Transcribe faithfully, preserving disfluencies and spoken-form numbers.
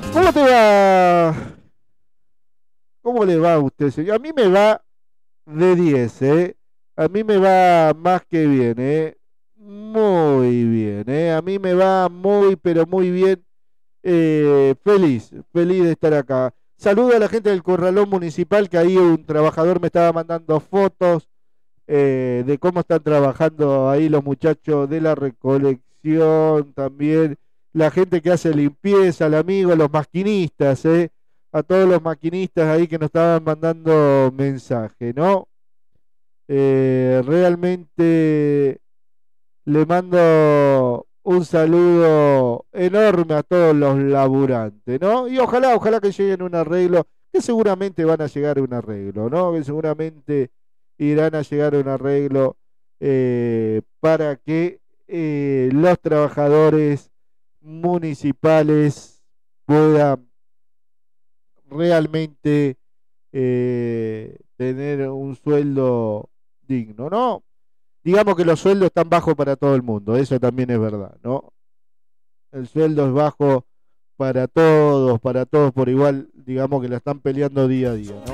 ¿Cómo te va? ¿Cómo le va a usted, señor? A mí me va de diez, ¿eh? A mí me va más que bien, ¿eh? Muy bien, ¿eh? A mí me va muy, pero muy bien. Eh, feliz, feliz de estar acá. Saludo a la gente del Corralón Municipal, que ahí un trabajador me estaba mandando fotos eh, de cómo están trabajando ahí los muchachos de la recolección, también la gente que hace limpieza, el amigo, los maquinistas, ¿eh? A todos los maquinistas ahí que nos estaban mandando mensaje, ¿no? Eh, realmente le mando un saludo enorme a todos los laburantes, ¿no? Y ojalá, ojalá que lleguen a un arreglo, que seguramente van a llegar a un arreglo, ¿no? Que seguramente irán a llegar a un arreglo eh, para que eh, los trabajadores municipales puedan realmente eh, tener un sueldo digno, ¿no? Digamos que los sueldos están bajos para todo el mundo, eso también es verdad, ¿no? El sueldo es bajo para todos, para todos por igual, digamos que la están peleando día a día, ¿no?